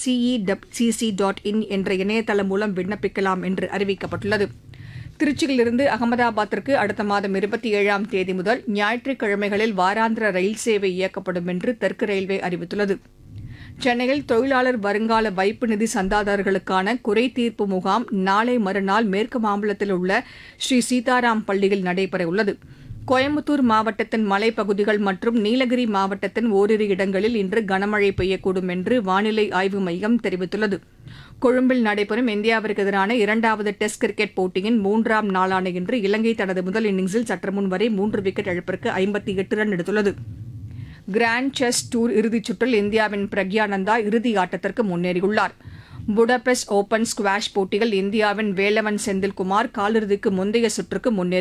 www.cecc.in என்ற இணையதளம் மூலம் விண்ணப்பிக்கலாம் என்று அறிவிக்கப்பட்டுள்ளது. திருச்சியிலிருந்து அகமதாபாத்திற்கு அடுத்த மாதம் 27ஆம் தேதி முதல் ஞாயிற்றுக்கிழமைகளில் வாராந்திர ரயில் சேவை இயக்கப்படும் என்று தெற்கு ரயில்வே அறிவித்துள்ளது. சென்னையில் தொழிலாளர் வருங்கால வைப்பு நிதி சந்தாதாரர்களுக்கான குறை தீர்ப்பு முகாம் நாளை மறுநாள் மேற்கு மாம்பலத்தில் உள்ள ஸ்ரீ சீதாராம் பள்ளியில் நடைபெறவுள்ளது. கோயம்புத்தூர் மாவட்டத்தின் மலைப்பகுதிகள் மற்றும் நீலகிரி மாவட்டத்தின் ஓரிரு இடங்களில் இன்று கனமழை பெய்யக்கூடும் என்று வானிலை ஆய்வு மையம் தெரிவித்துள்ளது. கொழும்பில் நடைபெறும் இந்தியாவிற்கு எதிரான 2வது டெஸ்ட் கிரிக்கெட் போட்டியின் 3ஆம் நாளான இன்று இலங்கை தனது முதல் இன்னிங்ஸில் சற்றுமுன் வரை 3 விக்கெட் இழப்பிற்கு 58 ரன் எடுத்துள்ளது. கிராண்ட் செஸ் டூர் இறுதிச் சுற்றில் இந்தியாவின் பிரக்யானந்தா இறுதி ஆட்டத்திற்கு முன்னேறியுள்ளார். புடபெஸ்ட் ஓபன் ஸ்குவாஷ் போட்டியில் இந்தியாவின் வேலவன் செந்தில்குமார் காலிறுதிக்கு முந்தைய சுற்றுக்கு முன்னேறி